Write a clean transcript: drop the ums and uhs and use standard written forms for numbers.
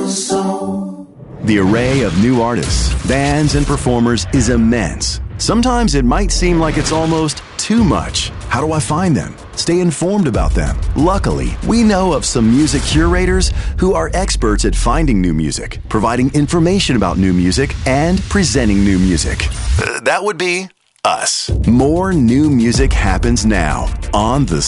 The array of new artists, bands, and performers is immense. Sometimes it might seem like it's almost too much. How do I find them? Stay informed about them. Luckily, we know of some music curators who are experts at finding new music, providing information about new music, and presenting new music. That would be us. More new music happens now on the